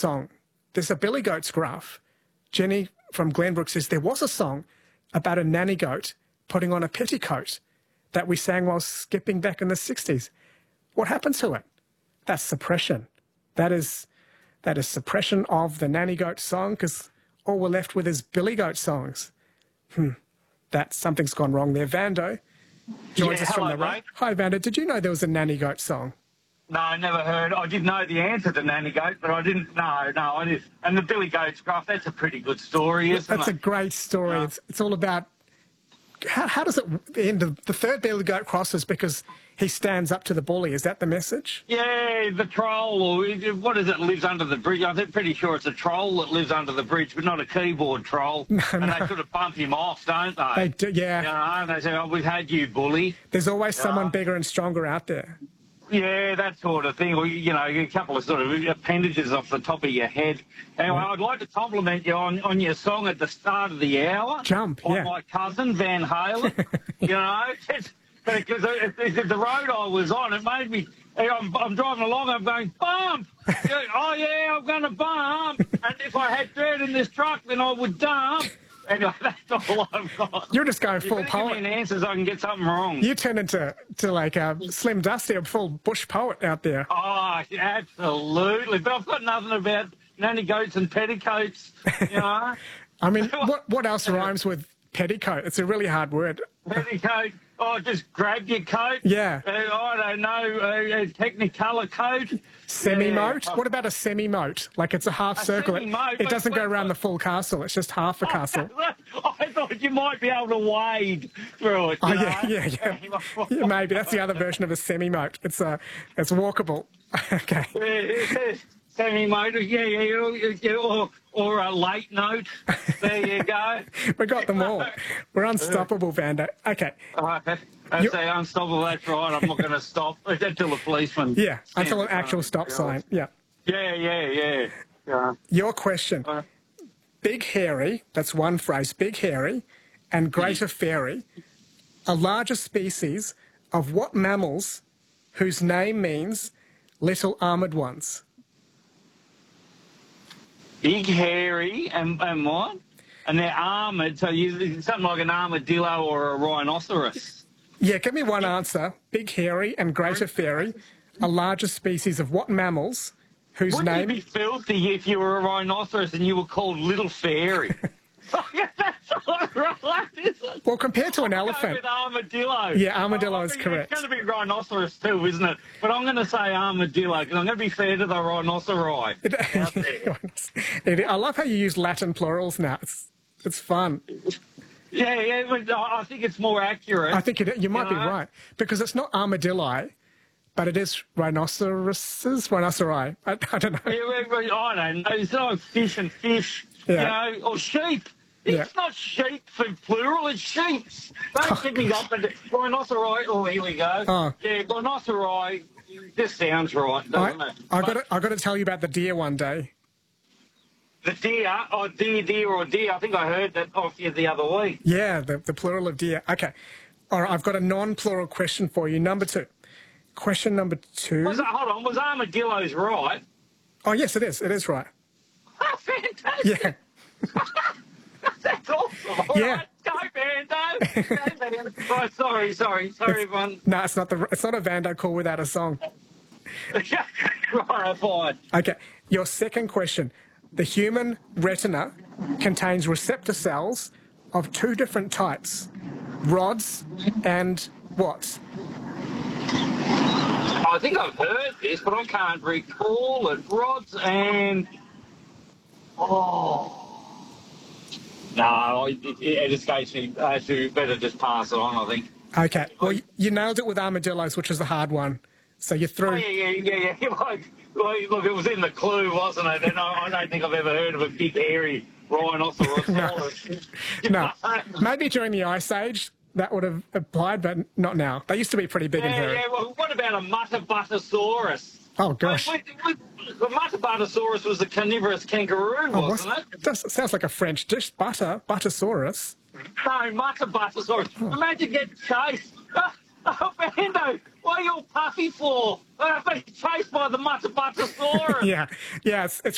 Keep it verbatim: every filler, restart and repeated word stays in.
song. There's a Billy Goats graph. Jenny from Glenbrook says there was a song about a nanny goat putting on a petticoat that we sang while skipping back in the sixties. What happened to it? That's suppression. That is, that is suppression of the nanny goat song, because all we're left with is Billy Goat songs. Hmm. That something's gone wrong there. Vando joins yeah, us from hello, the right. mate. Hi, Vando. Did you know there was a nanny goat song? No, I never heard. I did know the answer to Nanny Goat, but I didn't know. No, I did. And the Billy Goats graph, that's a pretty good story, isn't That's it? a great story. Yeah. It's, it's all about how, how does it end? The, the third Billy Goat crosses because he stands up to the bully. Is that the message? Yeah, the troll, or what is it, lives under the bridge? I'm pretty sure it's a troll that lives under the bridge, but not a keyboard troll. No, and no. they sort of bump him off, don't they? They do, yeah. You know, and they say, oh, we've had you, bully. There's always someone Yeah. bigger and stronger out there. Yeah, that sort of thing. Or, you know, a couple of sort of appendages off the top of your head. Anyway, I'd like to compliment you on, on your song at the start of the hour. Jump, on yeah. my cousin, Van Halen. You know, it's, because the road I was on, it made me... I'm, I'm driving along, I'm going, bump! Oh, yeah, I'm going to bump! And if I had dirt in this truck, then I would dump. Anyway, that's all I've got. You're just going You full better poet. give me an answer so I can get something wrong. You turn into to like a Slim Dusty, a full bush poet out there. Oh, absolutely. But I've got nothing about nanny goats and petticoats, you know. I mean, what, what else rhymes with petticoat? It's a really hard word. Petticoat. Oh, just grab your coat. Yeah. Uh, I don't know, uh, a Technicolor coat. Semi-moat? Yeah. What about a semi-moat? Like it's a half A circle. It, semi-moat, it doesn't but- go around but- the full castle. It's just half a castle. I thought you might be able to wade through it. Oh, you yeah, know? yeah, yeah. Yeah, maybe. That's the other version of a semi-moat. It's, uh, it's walkable. Okay. Yeah, semi-motor, yeah, yeah, yeah, or, or a late note. There you go. We got them all. We're unstoppable, Vando. Okay. Uh, I You- say unstoppable, that's right. I'm not going to stop until the policeman. Yeah, stands until an in front actual of stop me. sign. Yeah. Yeah, yeah, yeah. yeah. Your question. Uh, Big hairy, that's one phrase, big hairy, and greater fairy are larger species of what mammals whose name means little armoured ones? Big, hairy, and, and what? And they're armoured, so you, something like an armadillo or a rhinoceros. Yeah, give me one answer. Big hairy and greater fairy are larger species of what mammals whose Wouldn't name... you be filthy if you were a rhinoceros and you were called Little Fairy? That's not right, is it? Well, compared to an I'll go elephant... with armadillo. Yeah, armadillo Oh, is I mean, correct. It's going to be rhinoceros too, isn't it? But I'm going to say armadillo because I'm going to be fair to the rhinoceri. out there. It- I love how you use Latin plurals now. It's, it's fun. Yeah, yeah, but I I think it's more accurate. I think it, you might be know? right, because it's not armadilli, but it is rhinoceroses, rhinoceri. I, I don't know. Yeah, well, well, I don't know. It's not fish and fish, Yeah. you know, or sheep. It's Yeah. not sheep for plural, it's sheeps. Don't pick me up and rhinoceri. Oh, here we go. Oh. Yeah, rhinoceri. This sounds right, doesn't I, it? I got But to, I got to tell you about the deer one day. the deer, oh, deer, deer, or deer. I think I heard that off you the other week. Yeah, the, the plural of deer. Okay. All right, I've got a non-plural question for you. Number two. Question number two. Was, hold on, was armadillos right? Oh, yes, it is. It is right. Oh, fantastic. Yeah. That's awesome. All Yeah. right, go, Bando. Go, Bando. Oh, sorry, sorry, sorry, everyone. No, it's not the. It's not a Vando call without a song. Right, fine. Okay. Your second question. The human retina contains receptor cells of two different types, rods and what? I think I've heard this, but I can't recall it. Rods and... Oh... No, it, it, it escapes me. I should better just pass it on, I think. Okay. Well, you- you nailed it with armadillos, which is the hard one. So you're Oh, through. yeah, yeah, yeah, yeah. Like, like, look, it was in the clue, wasn't it? And I, I don't think I've ever heard of a big, hairy rhinoceros. No. Maybe during the Ice Age that would have applied, but not now. They used to be pretty big and Yeah, hairy. yeah. Well, what about a Muttabuttasaurus? Oh, gosh. Wait, wait, wait, the Muttabuttasaurus was a carnivorous kangaroo, Oh, what's- wasn't it? Does, sounds like a French dish. Butter, Buttersaurus. No, Muttabuttasaurus. Imagine getting chased. Oh, Bando, what are you all puffy for? I've been chased by the Muttabuttasaurus. Yeah, yeah. It's, it's